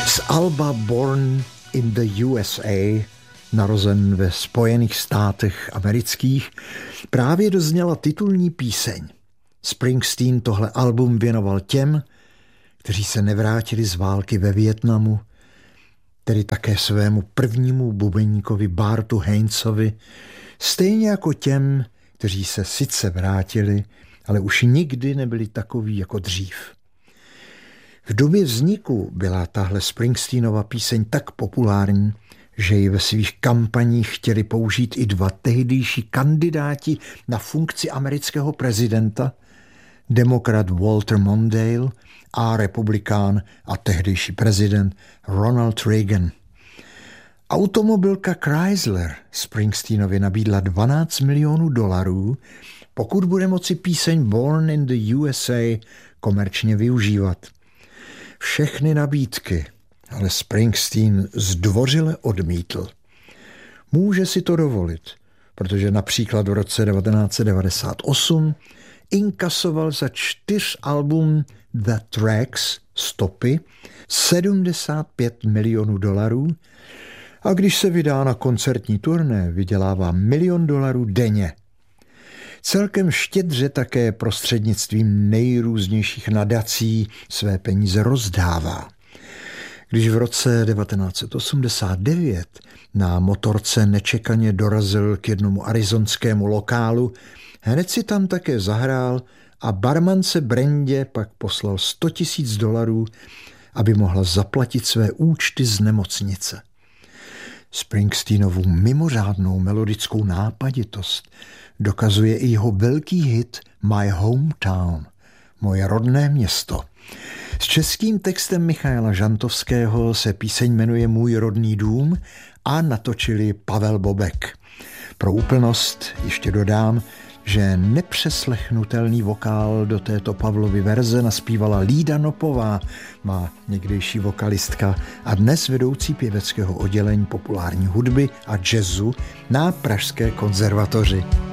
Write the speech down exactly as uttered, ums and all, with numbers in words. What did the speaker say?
Z alba Born in the U S A, narozen ve Spojených státech amerických, právě dozněla titulní píseň. Springsteen tohle album věnoval těm, kteří se nevrátili z války ve Vietnamu, tedy také svému prvnímu bubeníkovi Bartu Hainesovi, stejně jako těm, kteří se sice vrátili, ale už nikdy nebyli takoví jako dřív. V době vzniku byla tahle Springsteenova píseň tak populární, že ji ve svých kampaních chtěli použít i dva tehdejší kandidáti na funkci amerického prezidenta, demokrat Walter Mondale a republikán a tehdejší prezident Ronald Reagan. Automobilka Chrysler Springsteenovi nabídla dvanáct milionů dolarů, pokud bude moci píseň Born in the U S A komerčně využívat. Všechny nabídky ale Springsteen zdvořile odmítl. Může si to dovolit, protože například v roce devatenáct set devadesát osm inkasoval za čtyř album The Tracks, stopy, sedmdesát pět milionů dolarů a když se vydá na koncertní turné, vydělává milion dolarů denně. Celkem štědře také prostřednictvím nejrůznějších nadací své peníze rozdává. Když v roce devatenáct set osmdesát devět na motorce nečekaně dorazil k jednomu arizonskému lokálu, hned si tam také zahrál a barmance Brendě pak poslal sto tisíc dolarů, aby mohla zaplatit své účty z nemocnice. Springsteenovu mimořádnou melodickou nápaditost dokazuje i jeho velký hit My Hometown, moje rodné město. S českým textem Michaela Žantovského se píseň jmenuje Můj rodný dům a natočili Pavel Bobek. Pro úplnost ještě dodám, že nepřeslechnutelný vokál do této Pavlovy verze naspívala Lída Nopová, má někdejší vokalistka a dnes vedoucí pěveckého oddělení populární hudby a jazzu na Pražské konzervatoři.